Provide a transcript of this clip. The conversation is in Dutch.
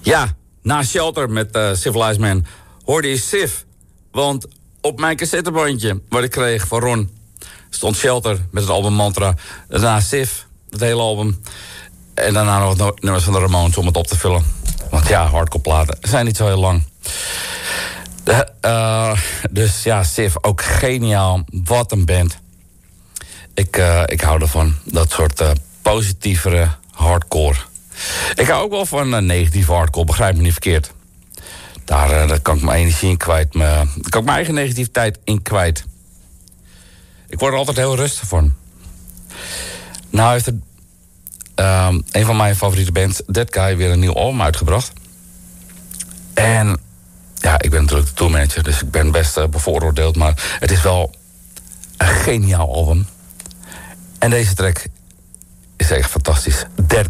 Ja, na Shelter met Civilized Man hoorde je Civ. Want op mijn cassettebandje wat ik kreeg van Ron stond Shelter met het album Mantra. Daarna Civ, het hele album. En daarna nog nummers van de Ramones om het op te vullen. Want ja, hardcore platen zijn niet zo heel lang. Dus ja, Civ, ook geniaal. Wat een band. Ik hou ervan. Dat soort positievere hardcore. Ik hou ook wel van negatieve hardcore, begrijp me niet verkeerd. Daar kan ik mijn energie in kwijt. Daar kan ik mijn eigen negativiteit in kwijt. Ik word er altijd heel rustig van. Nou heeft een van mijn favoriete bands, Dead Guy, weer een nieuw album uitgebracht. En ja, ik ben natuurlijk de tourmanager, dus ik ben best bevooroordeeld. Maar het is wel een geniaal album. En deze track is echt fantastisch. Dead